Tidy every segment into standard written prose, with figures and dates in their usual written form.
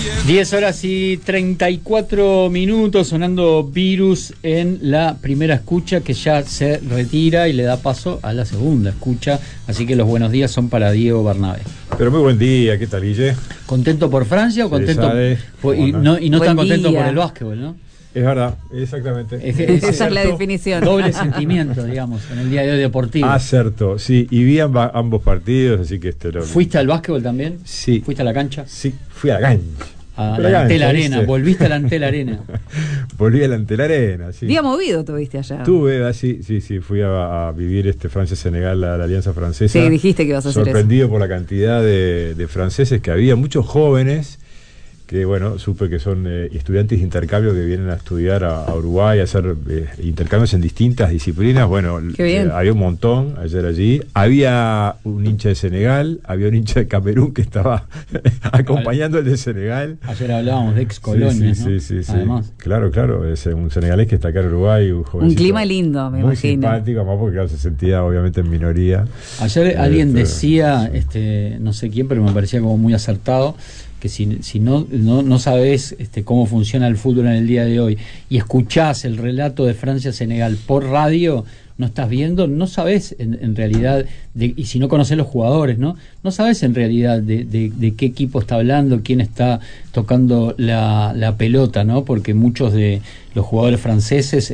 10:34 sonando Virus en la primera escucha, que ya se retira y le da paso a la segunda escucha, así que los buenos días son para Diego Bernabé. Pero muy buen día, ¿qué tal, Guille? ¿Contento por Francia o contento y no tan contento por el básquetbol, no? Es verdad, exactamente. Esa es la definición. Doble sentimiento, digamos, en el día de hoy deportivo. Acertó, sí, y vi ambos partidos, así que ¿Fuiste al básquetbol también? Sí. ¿Fuiste a la cancha? Sí, fui a la cancha. A la Antel Arena, volviste a la Antel Arena. Volví a la Antel Arena, sí. Día movido tuviste allá. Tuve, sí, fui a vivir Francia-Senegal, la Alianza Francesa. Sí, dijiste que ibas a hacer eso. Sorprendido por la cantidad de franceses que había, muchos jóvenes que, bueno, supe que son estudiantes de intercambio que vienen a estudiar a Uruguay, a hacer intercambios en distintas disciplinas. Bueno, había un montón ayer allí. Había un hincha de Senegal, había un hincha de Camerún que estaba acompañando el de Senegal. Ayer hablábamos de ex colonias, sí, ¿no? Sí. Además. Claro, es un senegalés que está acá en Uruguay, un clima lindo, me muy imagino. Muy simpático, además porque se sentía obviamente en minoría. Ayer alguien decía, no sé quién, pero me parecía como muy acertado, que si no sabés y funciona el fútbol en el día de hoy y escuchás el relato de Francia-Senegal por radio, no estás viendo, no sabés en realidad, y si no conocés los jugadores, no sabés en realidad de qué equipo está hablando, quién está tocando la pelota, ¿no? Porque muchos de los jugadores franceses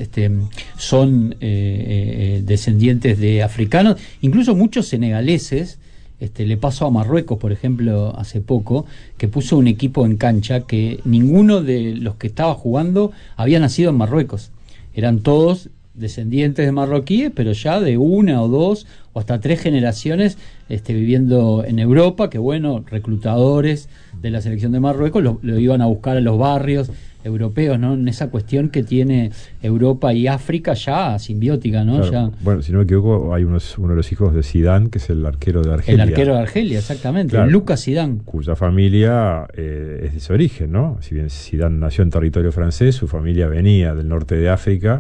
son descendientes de africanos, incluso muchos senegaleses. Le pasó a Marruecos, por ejemplo, hace poco, que puso un equipo en cancha que ninguno de los que estaba jugando había nacido en Marruecos. Eran todos descendientes de marroquíes, pero ya de una o dos o hasta tres generaciones viviendo en Europa, que bueno, reclutadores de la selección de Marruecos lo iban a buscar a los barrios europeos, ¿no? En esa cuestión que tiene Europa y África ya simbiótica, ¿no? Claro. Ya. Bueno, si no me equivoco, hay uno de los hijos de Zidane, que es el arquero de Argelia. El arquero de Argelia, exactamente, claro, Lucas Zidane. Cuya familia es de ese origen, ¿no? Si bien Zidane nació en territorio francés, su familia venía del norte de África.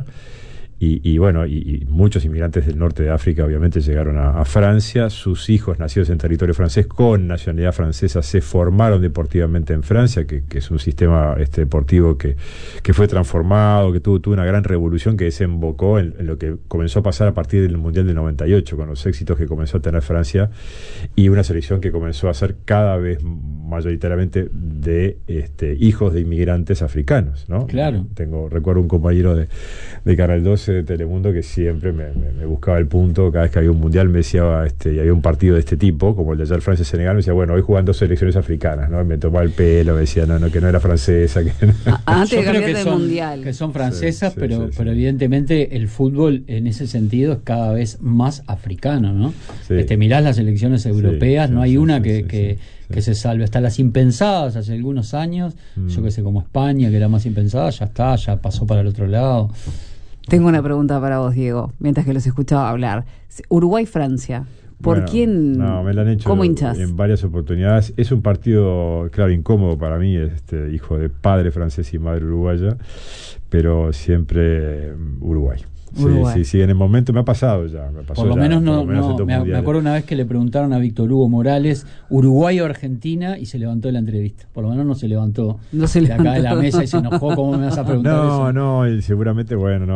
Y muchos inmigrantes del norte de África obviamente llegaron a Francia. Sus hijos nacidos en territorio francés con nacionalidad francesa se formaron deportivamente en Francia, que es un sistema deportivo que fue transformado, que tuvo una gran revolución que desembocó en lo que comenzó a pasar a partir del Mundial del 98, con los éxitos que comenzó a tener Francia, y una selección que comenzó a ser cada vez mayoritariamente de hijos de inmigrantes africanos, ¿no? Claro. Recuerdo un compañero de Canal 12 de Telemundo que siempre me buscaba el punto cada vez que había un mundial, me decía, y había un partido de este tipo, como el de ayer Francia-Senegal, me decía, bueno, hoy juegan dos selecciones africanas, ¿no? Y me tomaba el pelo, me decía, que no era francesa. Antes de cambiar de mundial. Que son francesas, sí, pero sí. evidentemente el fútbol en ese sentido es cada vez más africano, ¿no? Sí. Mirás las selecciones europeas, no hay una que se salve. Hasta las impensadas hace algunos años, yo que sé, como España, que era más impensada, ya pasó para el otro lado. Tengo una pregunta para vos, Diego, mientras que los escuchaba hablar. Uruguay-Francia, ¿por quién? No, me la han hecho ¿Cómo hinchás? en varias oportunidades. Es un partido, claro, incómodo para mí, hijo de padre francés y madre uruguaya, pero siempre Uruguay. Sí, en el momento me ha pasado ya. Por lo menos me acuerdo una vez que le preguntaron a Víctor Hugo Morales, Uruguay o Argentina, y se levantó de la entrevista. Por lo menos no se levantó de acá de la mesa y se enojó. ¿Cómo me vas a preguntar eso? Y seguramente,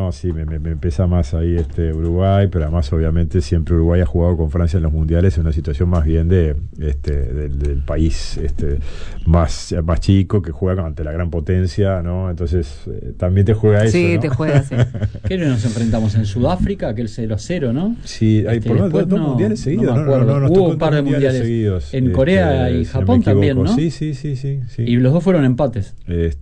me pesa más ahí Uruguay, pero además obviamente siempre Uruguay ha jugado con Francia en los mundiales en una situación más bien del país más chico, que juega ante la gran potencia, ¿no? Entonces también te juega eso, sí, ¿no? te juega, sí. ¿Qué nos enfrentamos en Sudáfrica, aquel 0-0, ¿no? Sí, hay por lo menos dos mundiales seguidos. No, hubo un par de mundiales seguidos. En Corea y Japón también, ¿no? Sí. Y los dos fueron empates.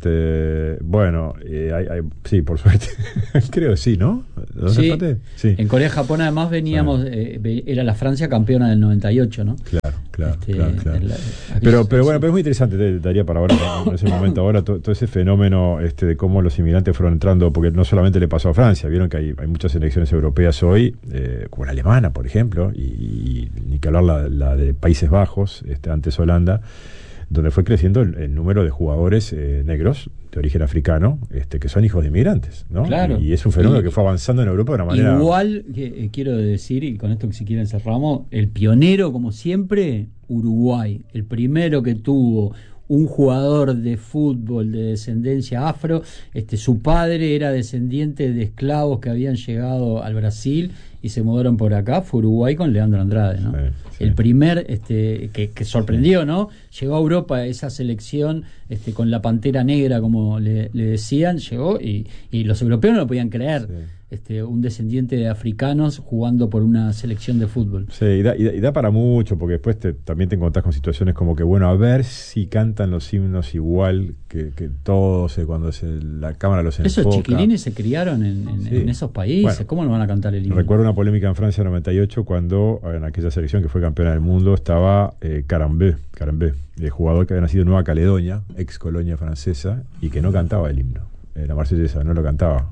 Sí, por suerte. Creo que sí, ¿no? ¿Dos empates? Sí. En Corea y Japón además veníamos, era la Francia campeona del 98, ¿no? Claro. Pero es muy interesante, daría para ahora, en ese momento ahora, todo ese fenómeno de cómo los inmigrantes fueron entrando, porque no solamente le pasó a Francia, vieron que hay muchas selecciones europeas hoy, como la alemana, por ejemplo, y ni que hablar la de Países Bajos, antes Holanda, donde fue creciendo el número de jugadores negros de origen africano, que son hijos de inmigrantes, ¿no? Claro. Y es un fenómeno que fue avanzando en Europa de una manera... Igual, quiero decir, y con esto que si quieren cerramos, el pionero, como siempre, Uruguay. El primero que tuvo un jugador de fútbol de descendencia afro, su padre era descendiente de esclavos que habían llegado al Brasil y se mudaron por acá, fue Uruguay con Leandro Andrade, ¿no? Sí. El primer que sorprendió, ¿no? Llegó a Europa esa selección con la Pantera Negra, como le decían, llegó y los europeos no lo podían creer. Sí. Un descendiente de africanos jugando por una selección de fútbol. Sí, y da para mucho, porque después también te encontrás con situaciones como que, bueno, a ver si cantan los himnos igual que todos, cuando la cámara los enfoca. Esos chiquilines se criaron en esos países, bueno, ¿cómo no van a cantar el himno? Recuerdo una polémica en Francia en 98, cuando en aquella selección que fue campeona del mundo estaba Carambeu, el jugador que había nacido en Nueva Caledonia, ex colonia francesa, y que no cantaba el himno. La marsellesa no lo cantaba.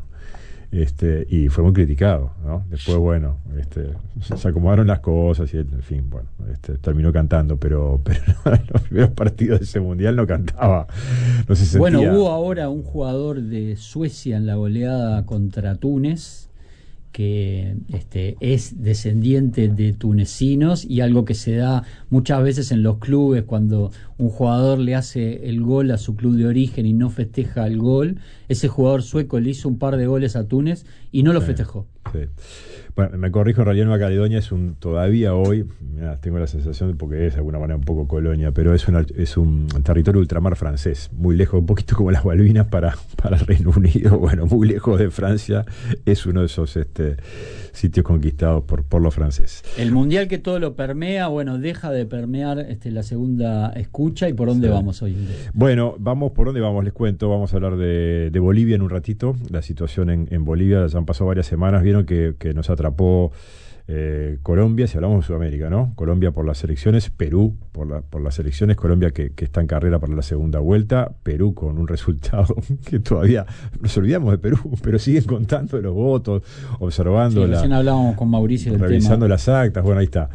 Y fue muy criticado, ¿no? Después, bueno, se acomodaron las cosas y en fin, bueno, terminó cantando, pero no, en los primeros partidos de ese mundial no cantaba, no se sentía. Bueno, hubo ahora un jugador de Suecia en la goleada contra Túnez que es descendiente de tunecinos, y algo que se da muchas veces en los clubes cuando un jugador le hace el gol a su club de origen y no festeja el gol. Ese jugador sueco le hizo un par de goles a Túnez y no lo festejó. Sí. Bueno, me corrijo, en realidad Nueva Caledonia es todavía hoy, mirá, tengo la sensación porque es de alguna manera un poco colonia, pero es un territorio ultramar francés, muy lejos, un poquito como las Malvinas para el Reino Unido, bueno, muy lejos de Francia, es uno de esos sitios conquistados por los franceses. El mundial que todo lo permea, bueno, deja de permear la segunda escucha. ¿Y por dónde vamos hoy? Bueno, ¿por dónde vamos? Les cuento, vamos a hablar de Bolivia en un ratito, la situación en Bolivia, ya han pasado varias semanas, vieron que nos atrapó Colombia, si hablamos de Sudamérica, ¿no? Colombia por las elecciones, Perú por las elecciones, Colombia que está en carrera para la segunda vuelta, Perú con un resultado que todavía nos olvidamos de Perú, pero siguen contando los votos, observando. Sí, recién hablábamos con Mauricio del revisando tema. Las actas, bueno, ahí está.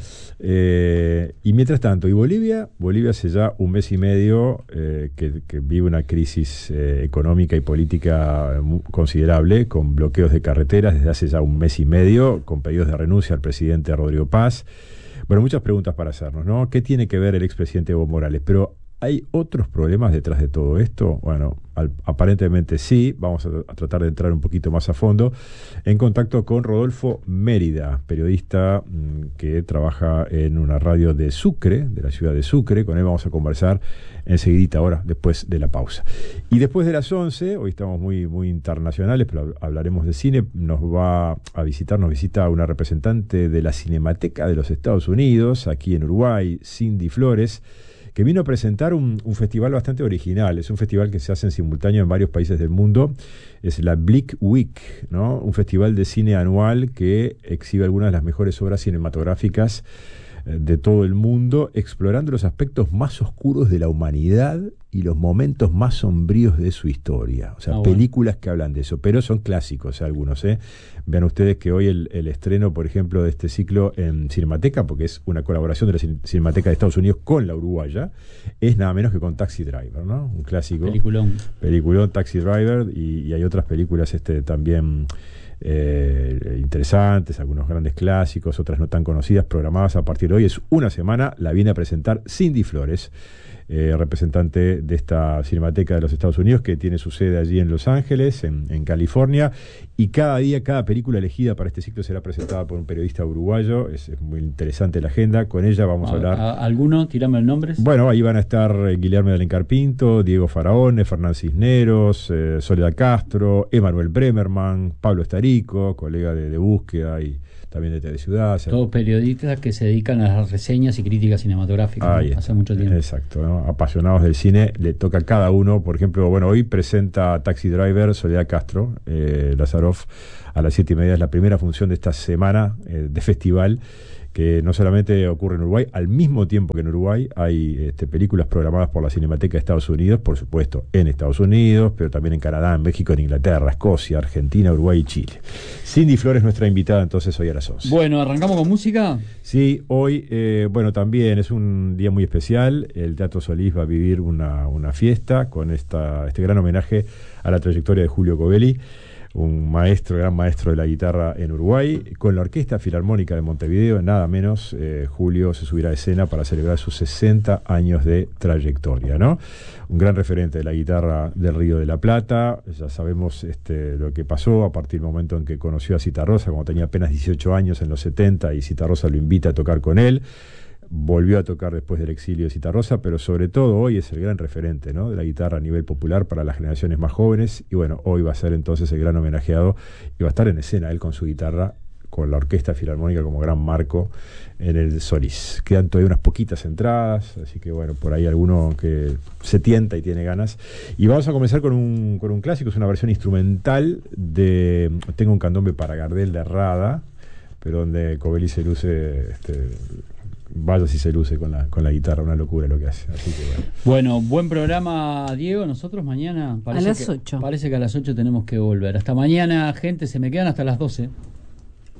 Y mientras tanto, ¿y Bolivia? Bolivia hace ya un mes y medio que vive una crisis económica y política considerable, con bloqueos de carreteras desde hace ya un mes y medio, con pedidos de renuncia al presidente Rodrigo Paz. Bueno, muchas preguntas para hacernos, ¿no? ¿Qué tiene que ver el expresidente Evo Morales? Pero ¿hay otros problemas detrás de todo esto? Bueno, aparentemente sí. Vamos a tratar de entrar un poquito más a fondo en contacto con Rodolfo Mérida, periodista que trabaja en una radio de Sucre, de la ciudad de Sucre. Con él vamos a conversar enseguidita, ahora, después de la pausa. Y después de las 11, hoy estamos muy, muy internacionales, pero hablaremos de cine, nos visita una representante de la Cinemateca de los Estados Unidos, aquí en Uruguay, Cindy Flores, que vino a presentar un festival bastante original. Es un festival que se hace en simultáneo en varios países del mundo. Es la Blick Week, ¿no? Un festival de cine anual que exhibe algunas de las mejores obras cinematográficas de todo el mundo, explorando los aspectos más oscuros de la humanidad y los momentos más sombríos de su historia. O sea, películas que hablan de eso, pero son clásicos algunos, ¿eh? Vean ustedes que hoy el estreno, por ejemplo, de este ciclo en Cinemateca, porque es una colaboración de la Cinemateca de Estados Unidos con la uruguaya, es nada menos que con Taxi Driver, ¿no? Un clásico. Peliculón, Taxi Driver, y hay otras películas también interesantes, algunos grandes clásicos, otras no tan conocidas, programadas a partir de hoy. Es una semana, la viene a presentar Cindy Flores, representante de esta Cinemateca de los Estados Unidos, que tiene su sede allí en Los Ángeles, en California, y cada día, cada película elegida para este ciclo será presentada por un periodista uruguayo. Es muy interesante la agenda. Con ella vamos a hablar. ¿Alguno? Tirame los nombres. Bueno, ahí van a estar Guillermo de Alencar Pinto, Diego Faraone, Fernán Cisneros, Soledad Castro, Emanuel Bremerman, Pablo Estarico, colega de Búsqueda y también de Ciudad. Todos periodistas que se dedican a las reseñas y críticas cinematográficas, ¿no? Hace mucho tiempo. Exacto, ¿no? Apasionados del cine, le toca a cada uno. Por ejemplo, bueno, hoy presenta Taxi Driver Soledad Castro, Lazaroff, a las 7:30. Es la primera función de esta semana de festival, que no solamente ocurre en Uruguay, al mismo tiempo que en Uruguay hay películas programadas por la Cinemateca de Estados Unidos, por supuesto en Estados Unidos, pero también en Canadá, en México, en Inglaterra, Escocia, Argentina, Uruguay y Chile. Cindy Flores, nuestra invitada entonces hoy a las 11. Bueno, ¿arrancamos con música? Sí, hoy, también es un día muy especial. El Teatro Solís va a vivir una fiesta con este gran homenaje a la trayectoria de Julio Covelli. un maestro, gran maestro de la guitarra en Uruguay, con la Orquesta Filarmónica de Montevideo, nada menos. Julio se subirá a escena para celebrar sus 60 años de trayectoria, ¿no? Un gran referente de la guitarra del Río de la Plata. Ya sabemos lo que pasó a partir del momento en que conoció a Citarrosa, cuando tenía apenas 18 años en los 70, y Citarrosa lo invita a tocar con él. Volvió a tocar después del exilio de Citarrosa, pero sobre todo hoy es el gran referente, ¿no?, de la guitarra a nivel popular para las generaciones más jóvenes. Y bueno, hoy va a ser entonces el gran homenajeado y va a estar en escena él con su guitarra, con la Orquesta Filarmónica como gran marco en el Solís. Quedan todavía unas poquitas entradas, así que bueno, por ahí alguno que se tienta y tiene ganas. Y vamos a comenzar con un clásico, es una versión instrumental de Tengo un candombe para Gardel de Rada, pero donde Covelli se luce... vaya si se luce con la guitarra, una locura lo que hace. Así que bueno, buen programa, Diego. Nosotros mañana a las 8. Parece que a las 8 tenemos que volver. Hasta mañana, gente, se me quedan hasta las 12.